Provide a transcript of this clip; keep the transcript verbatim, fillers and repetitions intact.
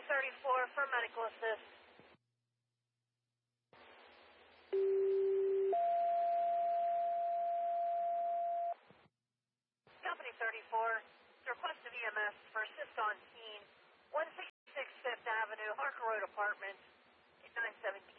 thirty-four for medical assist. Company thirty-four, request of E M S for assist on scene, one sixty-six Fifth Avenue, Harker Road Apartments, nine seventeen.